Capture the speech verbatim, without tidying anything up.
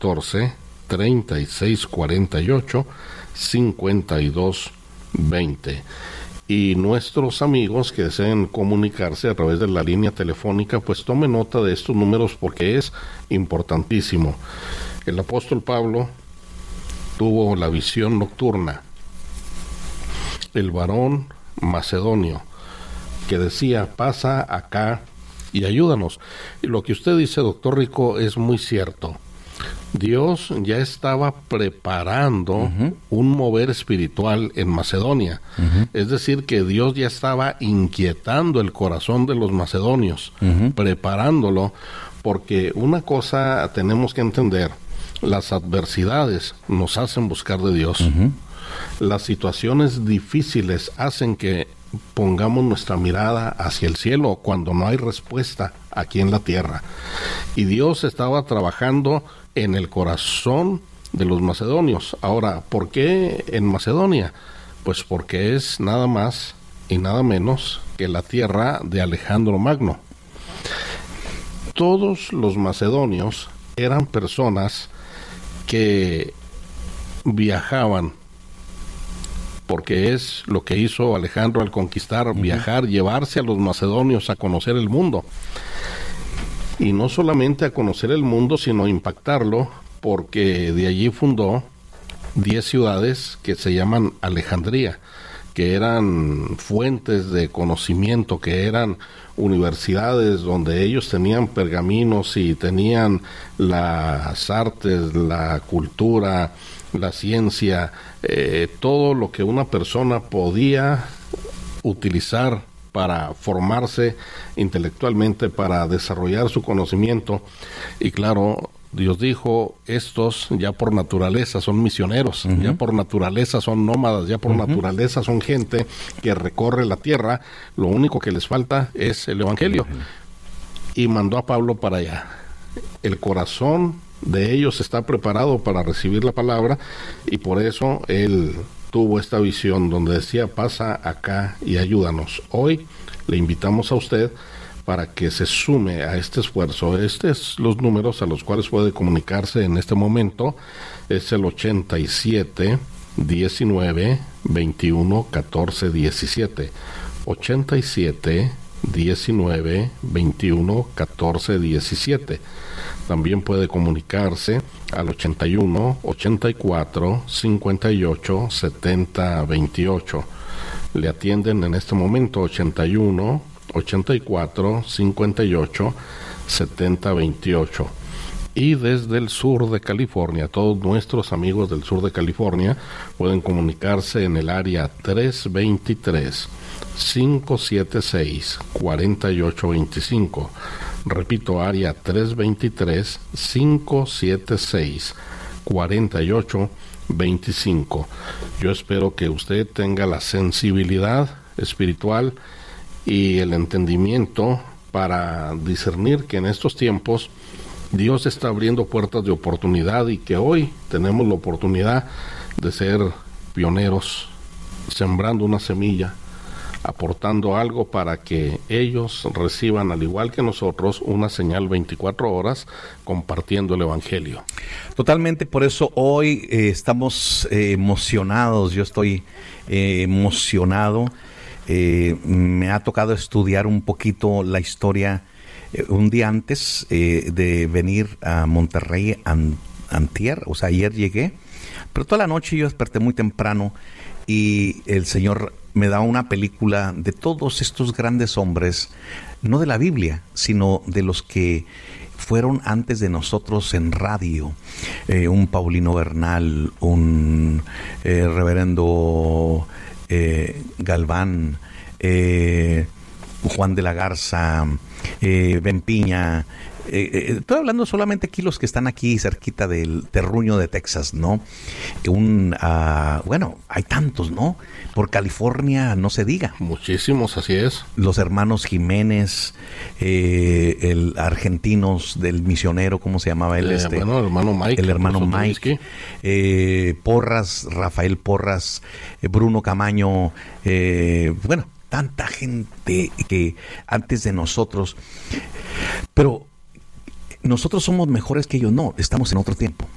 catorce, treinta y seis cuarenta y ocho, cincuenta y dos veinte. Y nuestros amigos que deseen comunicarse a través de la línea telefónica, pues tomen nota de estos números porque es importantísimo. El apóstol Pablo tuvo la visión nocturna. El varón macedonio que decía, pasa acá y ayúdanos. Y lo que usted dice, doctor Rico, es muy cierto. Dios ya estaba preparando uh-huh. un mover espiritual en Macedonia. Uh-huh. Es decir, que Dios ya estaba inquietando el corazón de los macedonios, uh-huh. preparándolo, porque una cosa tenemos que entender, las adversidades nos hacen buscar de Dios. Uh-huh. Las situaciones difíciles hacen que pongamos nuestra mirada hacia el cielo cuando no hay respuesta aquí en la tierra. Y Dios estaba trabajando en el corazón de los macedonios. Ahora, ¿por qué en Macedonia? Pues porque es nada más y nada menos que la tierra de Alejandro Magno. Todos los macedonios eran personas que viajaban, porque es lo que hizo Alejandro al conquistar, uh-huh. viajar, llevarse a los macedonios a conocer el mundo. Y no solamente a conocer el mundo, sino impactarlo, porque de allí fundó diez ciudades que se llaman Alejandría, que eran fuentes de conocimiento, que eran universidades donde ellos tenían pergaminos y tenían las artes, la cultura, la ciencia, eh, todo lo que una persona podía utilizar para formarse intelectualmente, para desarrollar su conocimiento. Y claro, Dios dijo, estos ya por naturaleza son misioneros, uh-huh. ya por naturaleza son nómadas, ya por uh-huh. naturaleza son gente que recorre la tierra, lo único que les falta es el Evangelio. Uh-huh. Y mandó a Pablo para allá. El corazón de ellos está preparado para recibir la palabra, y por eso él tuvo esta visión donde decía, pasa acá y ayúdanos. Hoy le invitamos a usted para que se sume a este esfuerzo. Estos son los números a los cuales puede comunicarse en este momento. Es el ochenta y siete, diecinueve, veintiuno, catorce, diecisiete. ochenta y siete, diecinueve, veintiuno, catorce, diecisiete. También puede comunicarse al ochenta y uno, ochenta y cuatro, cincuenta y ocho, setenta, veintiocho. Le atienden en este momento ochenta y uno, ochenta y cuatro, cincuenta y ocho, setenta, veintiocho. Y desde el sur de California, todos nuestros amigos del sur de California pueden comunicarse en el área tres dos tres, cinco siete seis, cuatro ocho dos cinco. Repito, área tres dos tres, cinco siete seis, cuatro ocho dos cinco. Yo espero que usted tenga la sensibilidad espiritual y el entendimiento para discernir que en estos tiempos Dios está abriendo puertas de oportunidad, y que hoy tenemos la oportunidad de ser pioneros, sembrando una semilla, aportando algo para que ellos reciban, al igual que nosotros, una señal veinticuatro horas compartiendo el Evangelio. Totalmente, por eso hoy eh, estamos eh, emocionados. Yo estoy eh, emocionado. Eh, me ha tocado estudiar un poquito la historia eh, un día antes eh, de venir a Monterrey an, antier, o sea, ayer llegué, pero toda la noche yo desperté muy temprano y el Señor me da una película de todos estos grandes hombres, no de la Biblia, sino de los que fueron antes de nosotros en radio. Eh, un Paulino Bernal, un eh, reverendo eh, Galván, eh, Juan de la Garza, eh, Ben Piña. Eh, eh, estoy hablando solamente aquí los que están aquí cerquita del terruño de Texas, ¿no? Un, uh, bueno, hay tantos, ¿no? Por California no se diga. Muchísimos, así es. Los hermanos Jiménez, eh, el argentinos del misionero, ¿cómo se llamaba él? Eh, este? Bueno, el hermano Mike. El hermano Mike. Eh, Porras, Rafael Porras, eh, Bruno Camaño, eh, bueno, tanta gente que antes de nosotros. Pero nosotros somos mejores que ellos, no, estamos en otro tiempo.